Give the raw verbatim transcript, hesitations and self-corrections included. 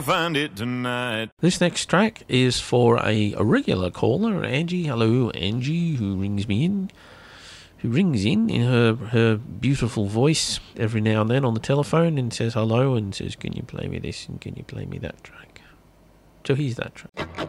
find it tonight. This next track is for a, a regular caller, Angie. Hello, Angie, who rings me in. Who rings in in her, her beautiful voice every now and then on the telephone and says hello and says, can you play me this and can you play me that track? So here's that track.